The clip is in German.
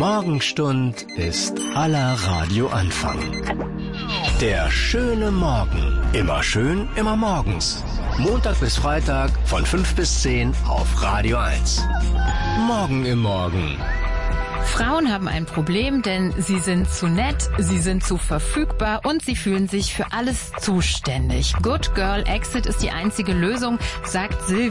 Morgenstund ist aller Radioanfang. Der schöne Morgen. Immer schön, immer morgens. Montag bis Freitag von 5 bis 10 auf Radio 1. Morgen im Morgen. Frauen haben ein Problem, denn sie sind zu nett, sie sind zu verfügbar und sie fühlen sich für alles zuständig. Good Girl Exit ist die einzige Lösung, sagt Silvia.